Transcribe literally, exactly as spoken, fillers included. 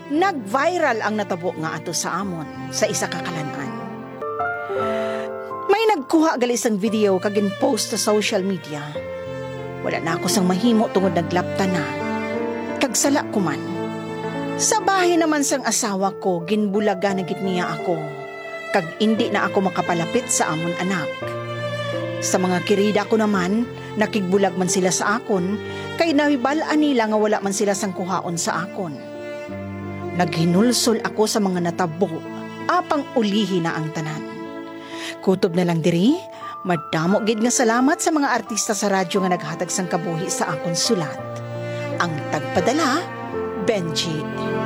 Nag-viral ang natabo nga ato sa amon sa isa ka kalanan. May nagkuha gali sang video kag post sa social media. Wala na ako sang mahimo tungod naglapta na. Kag sala ko man. Sa bahay naman sang asawa ko, ginbulaga na gid niya ako. Kag indi na ako makapalapit sa amon anak. Sa mga kirida ko naman, nakigbulag man sila sa akon, kay nahibalaan nila nga wala man sila sang kuhaon sa akon. Naghinulsol ako sa mga natabo, apang ulihi na ang tanan. Kutob na lang diri, madamo gid nga salamat sa mga artista sa radyo nga naghatag sang kabuhi sa akon sulat. Ang tagpadala, Benji.